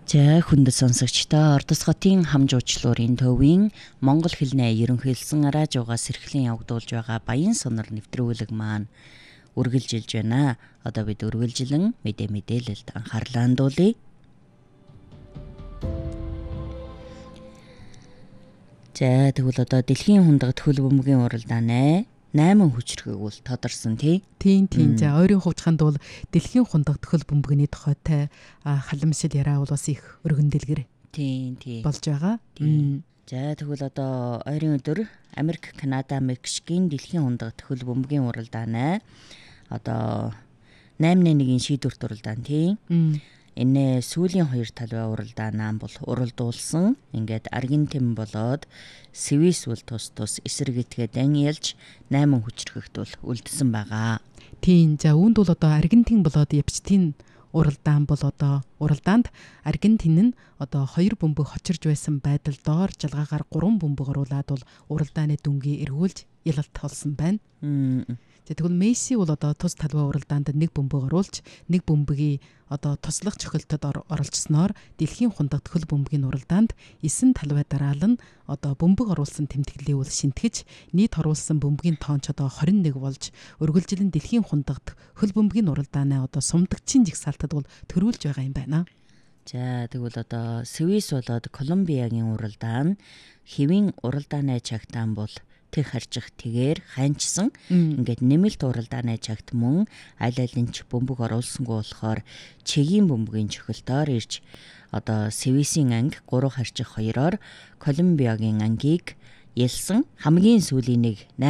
За хүндэт сонсогчдоо Ордос хотын хамжуучлуурын төвийн Монгол хэлний ерөнхийлсөн радиогоос эрхлэн явагдуулж байгаа Баян сонор нэвтрүүлэг маань үргэлжилж байна. Одоо бид үргэлжлэн мэдээлэлд анхаарлаа хандуулъя. За тэгвэл одоо дэлхийн хундагт хөл бөмбөгийн уралдааны 8 хүчирхэг бол тодорсон тий. Тийм. За ойрын хувьдханд бол дэлхийн хундагт хөл бөмбөгний тухайтай халамжил яриа бол бас их өргөн дэлгэр Тийм. болж байгаа. За тэгвэл одоо ойрын өдөр Америк, Канада, Мексикийн дэлхийн хундагт хөл бөмбөгийн уралдааны одоо 8-1 шийдвэрт уралдаан тий. Энэ сүүлийн 2 талбай уралдаанаа бол уралдуулсан. Ингээд Аргентин болоод Свис бол тус эсэргэтгээдэн ялж 8 хүчирхэгт бол үлдсэн байгаа. Тийм. За үүнд бол одоо Аргентин болоод Эпстийн уралдаан бол одоо уралдаанд Аргентин нь одоо 2 бөмбөг хочирж байсан байдал доор жалгаагаар 3 бөмбөг оруулаад бол уралдааны дүнгийн эргүүлж ялалт болсон байна. Тэгвэл Месси бол одоо тус талбай уралдаанд 1 бөмбөг оруулж 1 бөмбөгийг одоо туслах цохилтод оролцсноор дэлхийн хундагт хөл бөмбөгийн уралдаанд 9 талбай дараалан одоо бөмбөг оруулсан тэмдэглэлийг бол шинтгэж нийт оруулсан бөмбөгийн тоонч одоо 21 болж үргэлжлэн дэлхийн хундагт хөл бөмбөгийн уралдааны одоо сумдагчийн жигсаалтад бол төрүүлж байгаа юм байна. За тэгвэл одоо Свис болоод Колумбиагийн уралдаан хэвийн уралдааны чагтаан бол тэг харчих тэгээр ханчсан. Ингээд нэмэлт уралдааны чагт мөн аль алин ч бөмбөг оруулсангүй болохоор чигийн бөмбөгийн чохилтоор ирж одоо Свисийн анги 3 харчих 2-оор Колумбиагийн ангийг ялсан. Хамгийн сүүлийн нэг